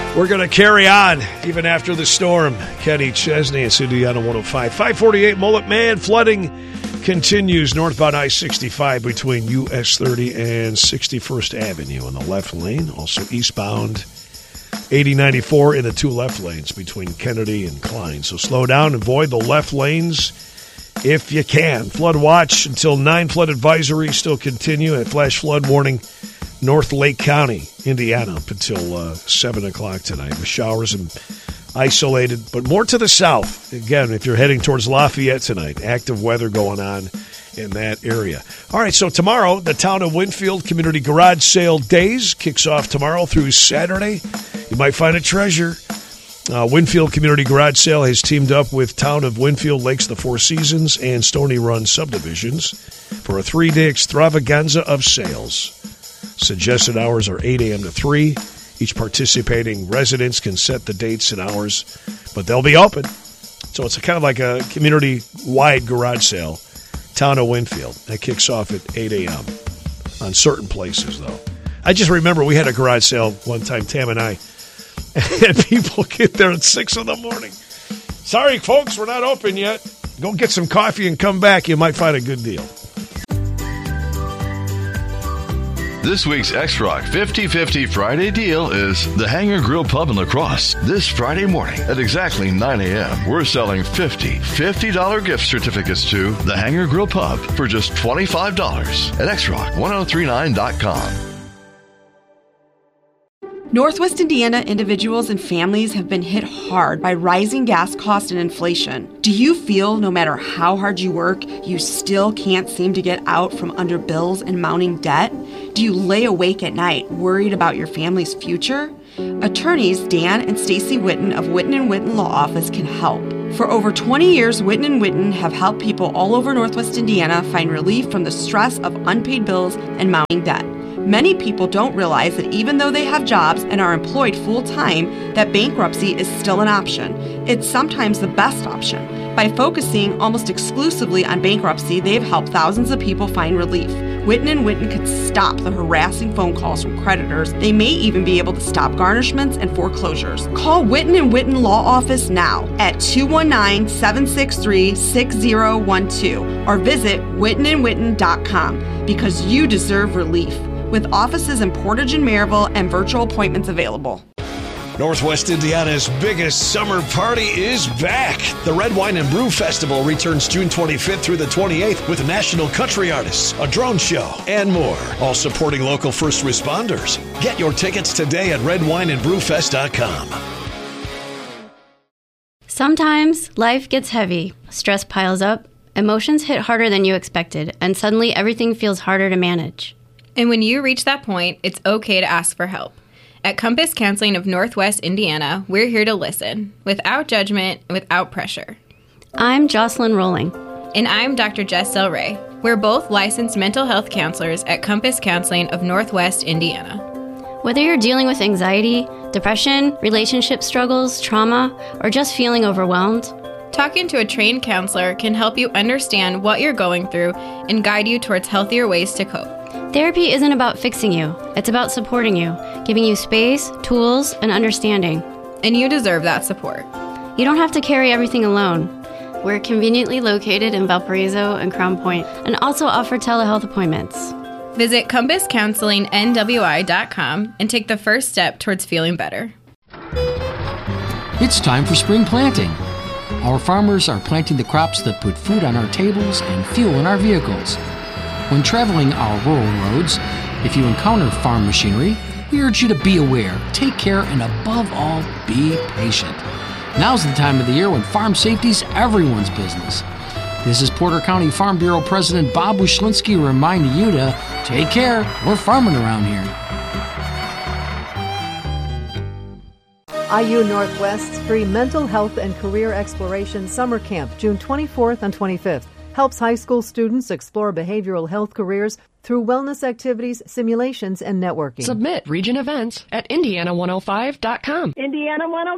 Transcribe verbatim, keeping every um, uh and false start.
We're going to carry on even after the storm. Kenny Chesney and Indiana one oh five. five forty-eight Mullet Man. Flooding continues northbound I sixty-five between U S thirty and sixty-first Avenue in the left lane. Also eastbound eighty ninety-four in the two left lanes between Kennedy and Klein. So slow down and avoid the left lanes if you can. Flood watch until nine. Flood advisory still continue. And flash flood warning North Lake County, Indiana, up until uh, seven o'clock tonight. The showers and isolated, but more to the south. Again, if you're heading towards Lafayette tonight, active weather going on in that area. All right, so tomorrow, the Town of Winfield Community Garage Sale Days kicks off tomorrow through Saturday. You might find a treasure. Uh, Winfield Community Garage Sale has teamed up with Town of Winfield, Lakes the Four Seasons, and Stony Run subdivisions for a three-day extravaganza of sales. Suggested hours are eight a.m. to three. Each participating residents can set the dates and hours, but they'll be open. So it's a kind of like a community-wide garage sale. Town of Winfield. That kicks off at eight a.m. on certain places, though. I just remember we had a garage sale one time, Tam and I, and people get there at six in the morning. Sorry, folks, we're not open yet. Go get some coffee and come back. You might find a good deal. This week's X-Rock fifty-fifty Friday deal is the Hangar Grill Pub in La Crosse. This Friday morning at exactly nine a.m., we're selling fifty fifty dollars gift certificates to the Hangar Grill Pub for just twenty-five dollars at X Rock ten thirty-nine dot com. Northwest Indiana individuals and families have been hit hard by rising gas costs and inflation. Do you feel no matter how hard you work, you still can't seem to get out from under bills and mounting debt? Do you lay awake at night worried about your family's future? Attorneys Dan and Stacy Witten of Witten and Witten Law Office can help. For over twenty years, Witten and Witten have helped people all over Northwest Indiana find relief from the stress of unpaid bills and mounting debt. Many people don't realize that even though they have jobs and are employed full-time, that bankruptcy is still an option. It's sometimes the best option. By focusing almost exclusively on bankruptcy, they've helped thousands of people find relief. Witten and Witten could stop the harassing phone calls from creditors. They may even be able to stop garnishments and foreclosures. Call Witten and Witten Law Office now at two one nine, seven six three, six zero one two or visit witten and witten dot com because you deserve relief. With offices in Portage and Maryville and virtual appointments available. Northwest Indiana's biggest summer party is back. The Red Wine and Brew Festival returns June twenty-fifth through the twenty-eighth with national country artists, a drone show, and more, all supporting local first responders. Get your tickets today at red wine and brew fest dot com. Sometimes life gets heavy, stress piles up, emotions hit harder than you expected, and suddenly everything feels harder to manage. And when you reach that point, it's okay to ask for help. At Compass Counseling of Northwest Indiana, we're here to listen, without judgment and without pressure. I'm Jocelyn Rowling. And I'm Doctor Jess Del Rey. We're both licensed mental health counselors at Compass Counseling of Northwest Indiana. Whether you're dealing with anxiety, depression, relationship struggles, trauma, or just feeling overwhelmed, talking to a trained counselor can help you understand what you're going through and guide you towards healthier ways to cope. Therapy isn't about fixing you. It's about supporting you, giving you space, tools, and understanding. And you deserve that support. You don't have to carry everything alone. We're conveniently located in Valparaiso and Crown Point, and also offer telehealth appointments. Visit compass counseling n w i dot com and take the first step towards feeling better. It's time for spring planting. Our farmers are planting the crops that put food on our tables and fuel in our vehicles. When traveling our rural roads, if you encounter farm machinery, we urge you to be aware, take care, and above all, be patient. Now's the time of the year when farm safety's everyone's business. This is Porter County Farm Bureau President Bob Wyszynski reminding you to take care. We're farming around here. I U Northwest's free Mental Health and Career Exploration Summer Camp, June twenty-fourth and twenty-fifth. Helps high school students explore behavioral health careers through wellness activities, simulations, and networking. Submit region events at indiana one oh five dot com. indiana one oh